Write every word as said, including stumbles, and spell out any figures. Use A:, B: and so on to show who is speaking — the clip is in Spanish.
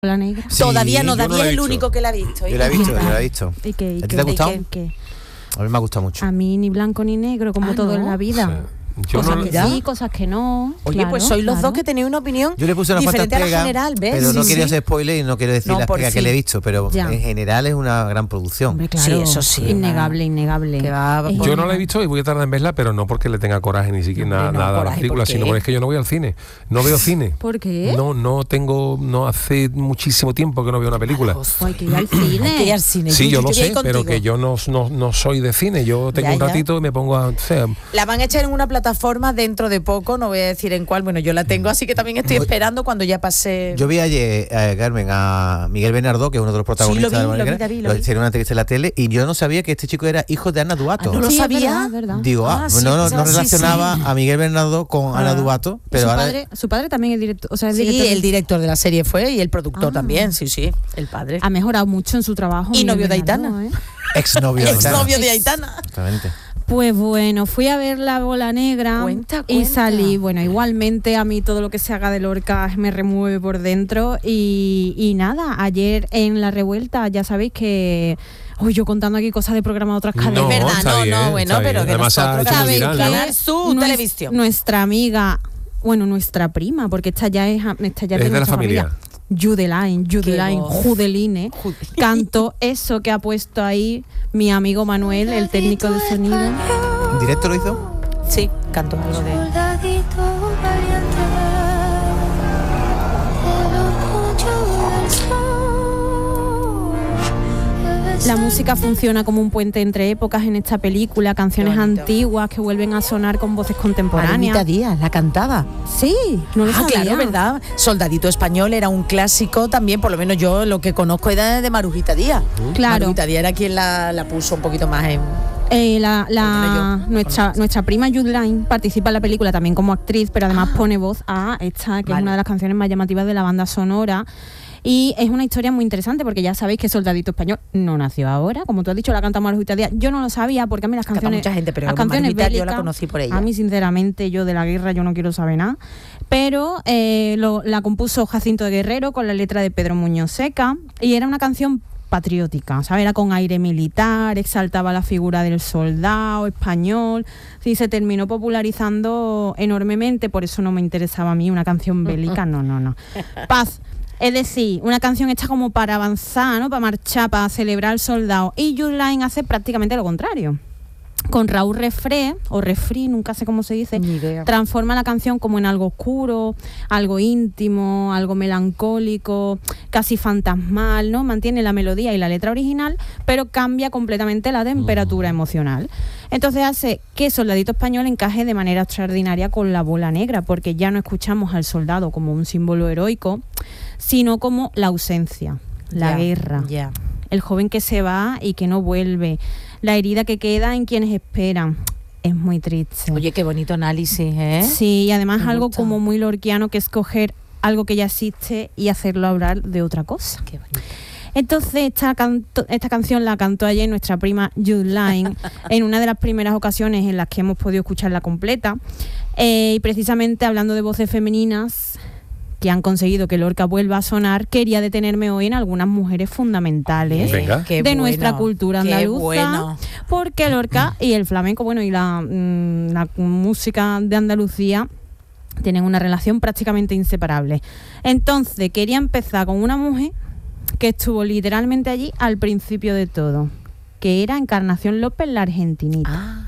A: La negra.
B: Sí,
C: Todavía no,
B: yo
C: David
B: no la he
C: es el
B: visto.
C: único que la ha visto.
B: Yo la he visto, yo la he visto.
A: ¿Y qué, y
B: ¿A ti
A: qué,
B: te ha
A: y
B: gustado?
A: qué, qué?
B: A mí me ha gustado mucho.
A: A mí ni blanco ni negro, como
C: Ah,
A: todo
C: ¿no?
A: en la vida.
B: Sí.
D: Yo
A: Cosas
D: no,
A: que
C: ¿Ya?
A: sí, cosas que no.
C: Oye,
A: claro,
C: pues sois los
A: claro.
C: dos que tenéis una opinión
B: Yo le puse unas cuantas
C: diferente a la
B: pegas,
C: general, ¿ves?
B: pero no
C: Sí,
B: quería
C: sí.
B: hacer spoiler y no quiero decir
C: No,
B: las
C: por
B: pegas que
C: fin.
B: le he visto, pero
A: Ya.
B: en general es una gran producción.
A: Hombre, claro.
C: Sí, eso sí.
A: Innegable, innegable.
C: Que va-
A: Es
D: yo no la he
A: innegable.
D: visto y voy a tardar en verla, pero no porque le tenga coraje ni siquiera
C: Hombre,
D: na-
C: no,
D: nada a la
C: coraje,
D: película,
C: ¿por qué?
D: sino porque es que yo no voy al cine. No veo cine.
A: ¿Por qué?
D: No, no tengo, no hace muchísimo tiempo que no veo una película.
A: Hay que ir al cine.
C: Hay que ir al cine.
D: Sí, yo lo
C: voy a ir
D: sé, pero
C: contigo.
D: que yo no, no, no soy de cine. Yo tengo
C: Ya,
D: un
C: ya.
D: ratito y me pongo a... O sea,
C: La van a echar en una plataforma dentro de poco, no voy a decir en cuál, bueno, yo la tengo, así que también estoy esperando cuando ya pase.
B: Yo vi ayer, eh, Carmen, a Miguel Bernardo, que es uno de los protagonistas
C: Sí, lo vi,
B: de
C: lo
B: La
C: vi,
B: Negra,
C: David, lo vi.
B: hicieron una entrevista en la tele y yo no sabía que este chico era hijo de Ana Duato.
C: Ah, no lo
A: Sí, es
C: sabía.
A: verdad, es verdad.
B: Digo, ah,
C: Ah, sí,
B: no, no,
C: sí,
B: no
C: sí,
B: relacionaba
C: sí.
B: a Miguel Bernardo con Ana
C: Ah.
B: Duato, pero
A: su,
B: ahora
A: padre, su padre también es director. O sea, es
C: Sí,
A: director
C: el director de la serie fue y el productor
A: Ah.
C: también, sí, sí, el padre.
A: ha mejorado mucho en su trabajo.
C: Y
A: Miguel
C: novio de
A: Bernardo,
C: Aitana.
A: ¿eh?
B: exnovio de
C: Ex
B: Aitana.
C: novio de Aitana.
B: Exactamente.
A: Pues bueno, fui a ver La Bola Negra
C: Cuenta,
A: y
C: cuenta.
A: salí. Bueno, igualmente a mí todo lo que se haga de Lorca me remueve por dentro. Y, y nada, ayer en La Revuelta, ya sabéis que... Uy, yo contando aquí cosas de programa de otras
D: No,
A: cadenas.
C: Es verdad,
D: está
C: no,
D: bien,
C: no, bueno,
D: está
C: pero
D: bien.
C: que
D: Además se ha
C: nosotros
D: hecho muy
C: sabéis
D: viral,
C: que
D: ¿no?
C: Canal Sur
A: Nues-
C: Televisión.
A: Nuestra amiga, bueno, nuestra prima, porque esta ya es, esta ya es
D: Es de la
A: nuestra
D: familia.
A: Judeline, Judeline,
C: voz.
A: Judeline, cantó eso que ha puesto ahí mi amigo Manuel, el técnico de sonido.
B: ¿En directo lo hizo?
C: Sí, canto algo de.
E: Soldadito valiente, el orgullo del sol.
A: La música funciona como un puente entre épocas en esta película, canciones
C: Qué bonito.
A: antiguas que vuelven a sonar con voces
C: Margarita
A: contemporáneas.
C: Díaz, la cantaba.
A: Sí, no lo
C: Ah,
A: sabía.
C: claro, ¿verdad? Soldadito Español era un clásico también, por lo menos yo lo que conozco era de Marujita Díaz.
A: Claro.
C: Marujita Díaz era quien la, la puso un poquito más en...
A: Eh, la, la-
C: Por lo menos yo
A: nuestra,
C: conozco.
A: nuestra prima Judeline participa en la película también como actriz, pero además pone voz a esta, que
C: Vale.
A: es una de las canciones más llamativas de la banda sonora. Y es una historia muy interesante porque ya sabéis que Soldadito Español no nació ahora, como tú has dicho, la canta Marujita Díaz. Yo no lo sabía porque a mí las
C: Canta
A: canciones,
C: mucha gente, pero
A: las canciones
C: Marujita yo la
A: bélicas,
C: conocí por ella.
A: a mí sinceramente yo de la guerra yo no quiero saber nada. Pero eh, lo- la compuso Jacinto de Guerrero con la letra de Pedro Muñoz Seca y era una canción patriótica, ¿sabes? Era con aire militar, exaltaba la figura del soldado español, sí, se terminó popularizando enormemente, por eso no me interesaba a mí una canción bélica, no, no, no. Paz, es decir, una canción hecha como para avanzar, ¿no? Para marchar, para celebrar al soldado, y Judeline hace prácticamente lo contrario. Con Raúl Refré, o Refri, nunca sé cómo se dice,
C: Ni idea.
A: transforma la canción como en algo oscuro, algo íntimo, algo melancólico, casi fantasmal, ¿no? Mantiene la melodía y la letra original, pero cambia completamente la temperatura emocional. Entonces hace que Soldadito Español encaje de manera extraordinaria con La Bola Negra, porque ya no escuchamos al soldado como un símbolo heroico, sino como la ausencia, la
C: Ya,
A: guerra,
C: Ya.
A: el joven que se va y que no vuelve, la herida que queda en quienes esperan. Es muy triste.
C: Oye, qué bonito análisis, ¿eh?
A: Sí, y además
C: Me
A: algo
C: gusta.
A: como muy lorquiano, que es coger algo que ya existe y hacerlo hablar de otra cosa.
C: Qué bonito.
A: Entonces esta, canto- esta canción la cantó ayer nuestra prima Judeline en una de las primeras ocasiones en las que hemos podido escucharla completa. Eh, y precisamente hablando de voces femeninas que han conseguido que Lorca vuelva a sonar, quería detenerme hoy en algunas mujeres fundamentales
D: Venga.
C: Qué
A: de
C: bueno,
A: nuestra cultura
C: qué
A: andaluza,
C: bueno.
A: porque Lorca y el flamenco, bueno, y la, mm, la música de Andalucía tienen una relación prácticamente inseparable. Entonces quería empezar con una mujer que estuvo literalmente allí al principio de todo, que era Encarnación López, la argentinita.
C: Ah,